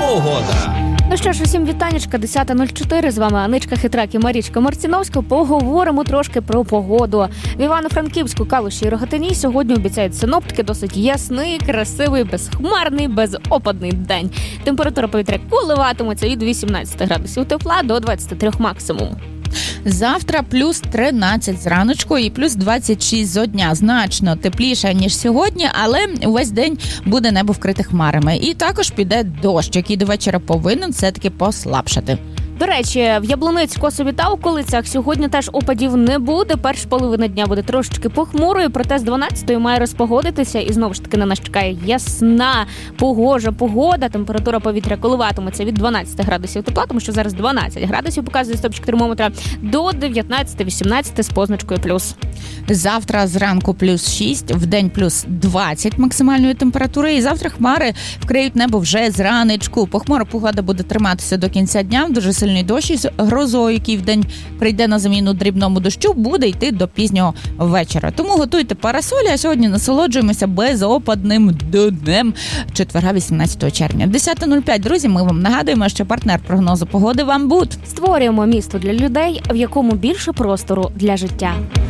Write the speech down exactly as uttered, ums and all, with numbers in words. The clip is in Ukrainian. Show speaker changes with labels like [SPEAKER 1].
[SPEAKER 1] Погода.
[SPEAKER 2] Ну що ж, усім вітанечка, десята нуль чотири, з вами Аничка Хитрак і Марічка Марціновська. Поговоримо трошки про погоду. В Івано-Франківську, Калуші і Рогатині сьогодні обіцяють синоптики досить ясний, красивий, безхмарний, безопадний день. Температура повітря коливатиметься від вісімнадцяти градусів тепла до двадцяти трьох максимум.
[SPEAKER 3] Завтра плюс тринадцять зраночку і плюс двадцять шість зо дня. Значно тепліше, ніж сьогодні, але увесь день буде небо вкрите хмарами. І також піде дощ, який до вечора повинен все-таки послабшати.
[SPEAKER 2] До речі, в Яблуниць, Косові та околицях сьогодні теж опадів не буде. Перша половина дня буде трошечки похмурою, проте з дванадцятої має розпогодитися. І знову ж таки на нас чекає ясна, погожа погода. Температура повітря коливатиметься від дванадцяти градусів тепла, тому що зараз дванадцять градусів показує стопчик термометра, до дев'ятнадцяти-вісімнадцяти з позначкою плюс.
[SPEAKER 3] Завтра зранку плюс шість, вдень плюс двадцять максимальної температури. І завтра хмари вкриють небо вже зранечку. Похмура погода буде триматися до кінця дня. Дуже сильний дощ із грозою, який вдень прийде на заміну дрібному дощу, буде йти до пізнього вечора. Тому готуйте парасолі, а сьогодні насолоджуємося безопадним днем четверга, вісімнадцятого червня. десята нуль п'ять, друзі, ми вам нагадуємо, що партнер прогнозу погоди «Вамбут».
[SPEAKER 2] Створюємо місто для людей, в якому більше простору для життя.